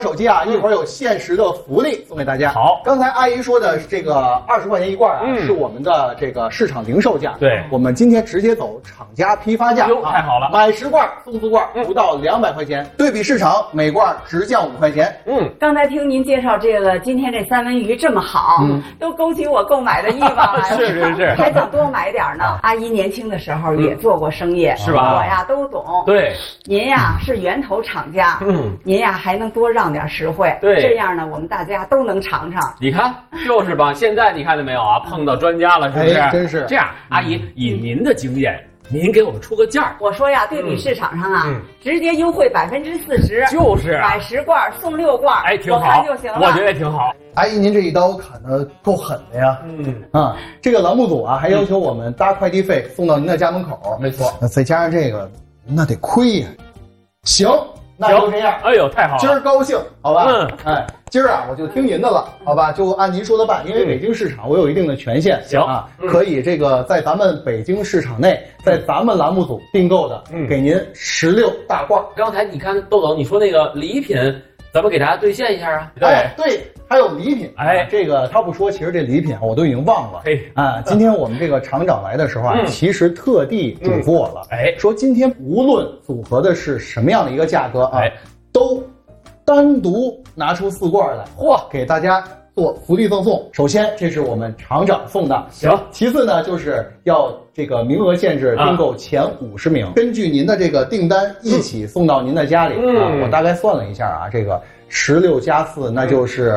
手机啊，一会儿有限时的福利送给大家。 好， 刚才阿姨说的这个20块钱一罐啊，是我们的这个市场零售价。 对， 我们今天直接走厂家批发价。 太好了， 买10罐送4罐，不到200块钱。对比市场，每罐直降5块钱。 刚才听您介绍这个，今天这三文鱼这么好，都勾起我购买的欲望来了。 是， 还想多买点呢。阿姨年轻的时候也做过生意， 是吧？ 我呀都懂。 对， 您呀是源头厂家，您呀还能多让点实惠。 对， 这样呢，我们大家都能尝尝。 你看，就是吧？现在你看见没有啊？碰到专家了，是不是？ 真是这样，阿姨，以您的经验，您给我们出个价。 我说呀，对比市场上啊，直接优惠40%， 就是买10罐送6罐， 哎，挺好， 我看就行了。 我觉得挺好。 阿姨，您这一刀砍得够狠的呀！这个栏目组啊，还要求我们搭快递费送到您的家门口。 没错， 那再加上这个，那得亏呀。行，那就这样。 哎呦，太好了！ 今儿高兴，好吧？今儿啊，我就听您的了，好吧？就按您说的办，因为北京市场我有一定的权限， 行啊，可以这个在咱们北京市场内，在咱们栏目组订购的，给您16大罐。 刚才你看豆豆你说那个礼品，咱们给大家兑现一下啊。 对，还有礼品。这个他不说，其实这礼品我都已经忘了。今天我们这个厂长来的时候啊，其实特地嘱咐我了，说今天无论组合的是什么样的一个价格啊，都单独拿出4罐来，给大家做福利赠送。首先，这是我们厂长送的， 行。 其次呢，就是要这个名额限制，订购前50名，根据您的这个订单一起送到您的家里。我大概算了一下啊，这个16加4，那就是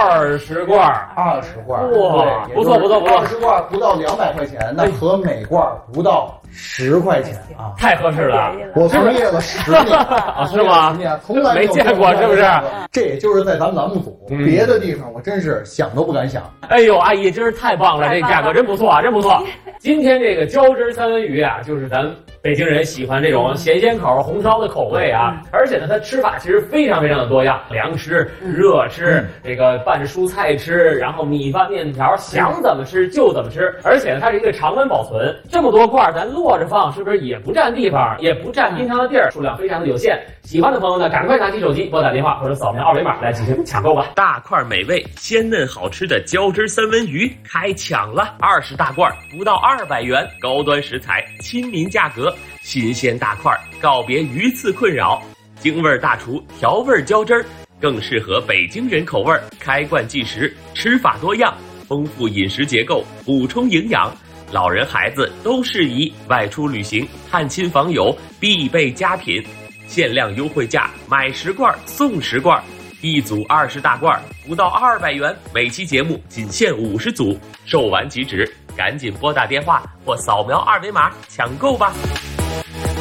20罐 ，20罐。 哇，不错 ，20罐不到200块钱，那和每罐不到10块钱啊， 太合适了。 我从业了10年啊，是吗？ 从来没见过，是不是？ 这也就是在咱们栏目组，别的地方我真是想都不敢想。 哎呦，阿姨真是太棒了，这价格真不错啊，真不错。今天这个浇汁三文鱼啊，就是咱北京人喜欢这种咸鲜口、红烧的口味啊，而且呢，它吃法其实非常的多样，凉吃、热吃，这个拌着蔬菜吃，然后米饭、面条，想怎么吃就怎么吃。而且呢，它是一个常温保存，这么多罐咱摞着放，是不是也不占地方，也不占冰箱的地儿，数量非常的有限。喜欢的朋友呢，赶快拿起手机拨打电话或者扫描2维码来进行抢购吧。 大块美味、鲜嫩好吃的浇汁三文鱼开抢了，20大罐不到200元，高端食材，亲民价格，新鲜大块，告别鱼刺困扰，京味大厨调味浇汁，更适合北京人口味，开罐即食，吃法多样，丰富饮食结构，补充营养，老人孩子都适宜，外出旅行、探亲访友必备佳品。限量优惠价，买10罐送10罐，一组20大罐，不到200元。每期节目仅限50组，售完即止，赶紧拨打电话或扫描2维码抢购吧。